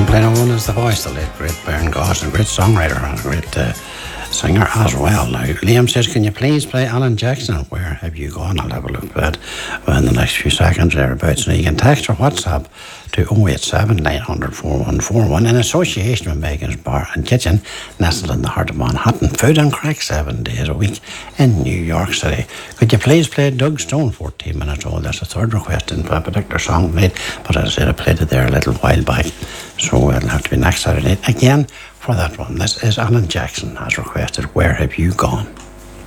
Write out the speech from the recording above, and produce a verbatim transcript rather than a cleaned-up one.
Glenn Owen is the voice, the late great Baron Gosling, great songwriter and a great uh, singer as well. Now, Liam says, can you please play Alan Jackson? Where have you gone? I'll have a look at that in the next few seconds thereabouts. Now, you can text or WhatsApp to oh eight seven, nine hundred, four one four one in association with Megan's Bar and Kitchen, nestled in the heart of Manhattan. Food and crack seven days a week in New York City. Could you please play Doug Stone, fourteen minutes old? That's a third request in a particular song made, but as I said, I played it there a little while back, so it'll have to be next Saturday again for that one. This is Alan Jackson as requested. Where have you gone?